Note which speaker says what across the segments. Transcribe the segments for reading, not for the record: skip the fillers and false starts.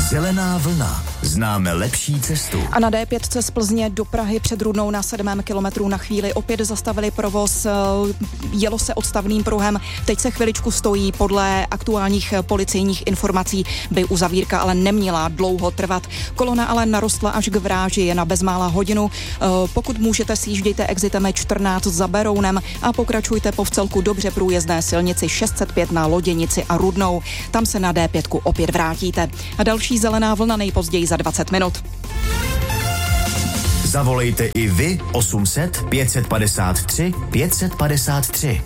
Speaker 1: Zelená vlna. Známe lepší cestu.
Speaker 2: A na D5 z Plzně do Prahy před Rudnou na 7. kilometru na chvíli opět zastavili provoz. Jelo se odstavným pruhem. Teď se chviličku stojí. Podle aktuálních policejních informací by uzavírka ale neměla dlouho trvat. Kolona ale narostla až k Vráži, je na bezmála hodinu. Pokud můžete, sjíždějte exitem 14 za Berounem a pokračujte po vcelku dobře průjezdné silnici 605 na Loděnici a Rudnou. Tam se na D5 opět vrátíte. A další zelená vlna nejpozději za 20 minut.
Speaker 1: Zavolejte i vy 800 553 553.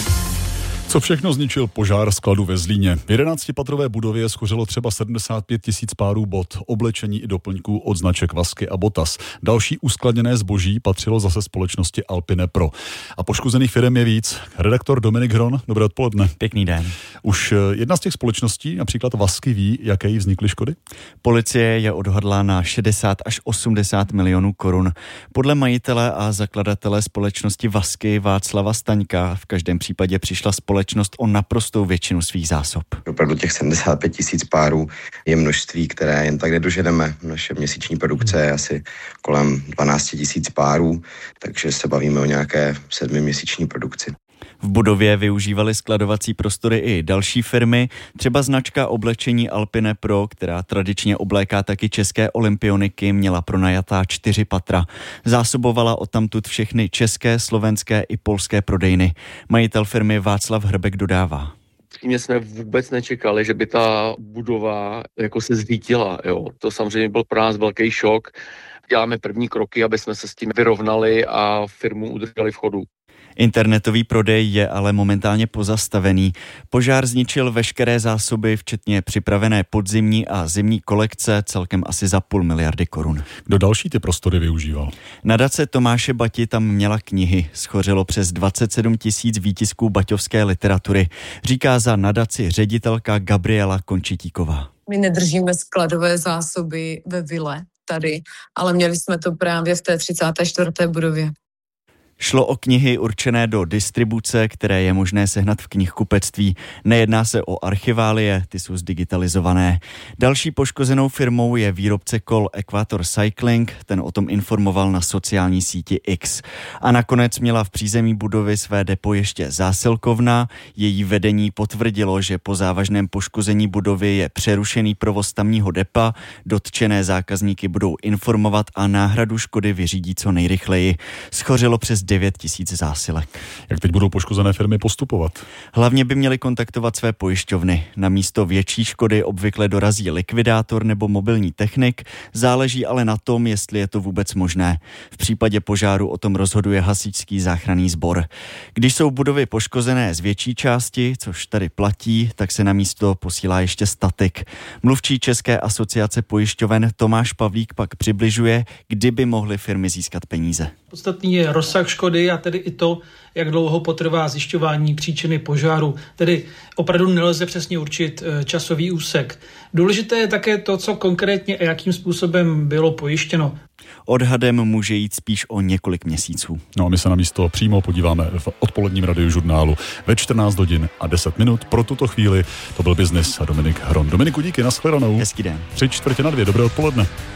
Speaker 3: Co všechno zničil požár skladu ve Zlíně? V 11patrové budově schořelo třeba 75 000 párů bot, oblečení i doplňků od značek Vasky a Botas. Další uskladněné zboží patřilo zase společnosti Alpine Pro. A poškozených firem je víc. Redaktor Dominik Hron, dobré odpoledne.
Speaker 4: Pěkný den.
Speaker 3: Už jedna z těch společností, například Vasky, ví, jaké jí vznikly škody?
Speaker 4: Policie je odhodlá na 60 až 80 milionů korun. Podle majitele a zakladatele společnosti Vasky Václava Staňka v každém případě přišla společnost o naprostou většinu svých zásob.
Speaker 5: Opravdu těch 75 000 párů je množství, které jen tak nedoženeme. Naše měsíční produkce je asi kolem 12 000 párů, takže se bavíme o nějaké 7měsíční produkci.
Speaker 4: V budově využívali skladovací prostory i další firmy, třeba značka oblečení Alpine Pro, která tradičně obléká taky české olympioniky, měla pronajatá 4 patra. Zásobovala odtamtud všechny české, slovenské i polské prodejny. Majitel firmy Václav Hrbek dodává.
Speaker 6: Mě jsme vůbec nečekali, že by ta budova jako se zřítila. Jo. To samozřejmě byl pro nás velký šok. Děláme první kroky, aby jsme se s tím vyrovnali a firmu udrželi v chodu.
Speaker 4: Internetový prodej je ale momentálně pozastavený. Požár zničil veškeré zásoby, včetně připravené podzimní a zimní kolekce, celkem asi za 500 miliardy korun.
Speaker 3: Kdo další ty prostory využíval?
Speaker 4: Nadace Tomáše Bati tam měla knihy. Schořelo přes 27 000 výtisků baťovské literatury, říká za nadaci ředitelka Gabriela Končitíková.
Speaker 7: My nedržíme skladové zásoby ve vile tady, ale měli jsme to právě v té 34. budově.
Speaker 4: Šlo o knihy určené do distribuce, které je možné sehnat v knihkupectví. Nejedná se o archiválie, ty jsou zdigitalizované. Další poškozenou firmou je výrobce kol Equator Cycling, ten o tom informoval na sociální síti X. A nakonec měla v přízemí budovy své depo ještě zásilkovna. Její vedení potvrdilo, že po závažném poškození budovy je přerušený provoz tamního depa. Dotčené zákazníky budou informovat a náhradu škody vyřídí co nejrychleji. Schořelo přes 9 000 zásilek.
Speaker 3: Jak teď budou poškozené firmy postupovat?
Speaker 4: Hlavně by měly kontaktovat své pojišťovny. Na místo větší škody obvykle dorazí likvidátor nebo mobilní technik, záleží ale na tom, jestli je to vůbec možné. V případě požáru o tom rozhoduje hasičský záchranný sbor. Když jsou budovy poškozené z větší části, což tady platí, tak se na místo posílá ještě statik. Mluvčí České asociace pojišťoven Tomáš Pavlík pak přibližuje, kdy by mohly firmy získat peníze.
Speaker 8: Podstatný je rozsah škody a tedy i to, jak dlouho potrvá zjišťování příčiny požáru. Tedy opravdu nelze přesně určit časový úsek. Důležité je také to, co konkrétně a jakým způsobem bylo pojištěno.
Speaker 4: Odhadem může jít spíš o několik měsíců.
Speaker 3: No a my se na místo přímo podíváme v odpoledním radiožurnálu ve 14 hodin a 10 minut. Pro tuto chvíli to byl Biznis a Dominik Hron. Dominiku, díky, nashledanou.
Speaker 4: Hezký den.
Speaker 3: 3/4 na 2, dobré odpoledne.